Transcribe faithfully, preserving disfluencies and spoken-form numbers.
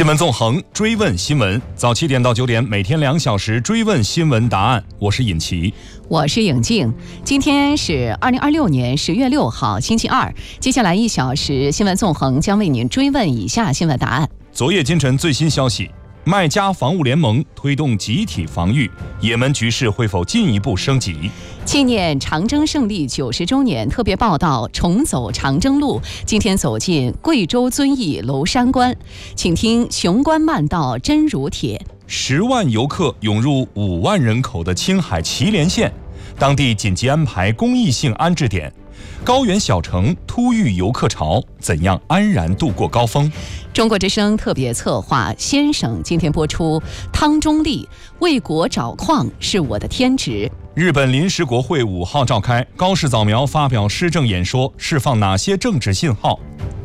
新闻纵横，追问新闻，早七点到九点，每天两小时追问新闻答案。我是尹奇， 我是颖静。今天是二零二六年十月六号，星期二。接下来一小时，新闻纵横将为您追问以下新闻答案。 昨夜今晨最新消息，麦加防务联盟推动集体防御，也门局势会否进一步升级？ 纪念长征胜利九十周年特别报道，重走长征路，今天走进贵州遵义娄山关，请听雄关漫道真如帖。 十万游客涌入五万人口的青海祁连县，当地紧急安排公益性安置点。高原小城突遇游客潮，怎样安然度过高峰？ 中国之声特别策划先生今天播出汤中立，为国找矿是我的天职。 日本临时国会五号召开，高市早苗发表施政演说，释放哪些政治信号？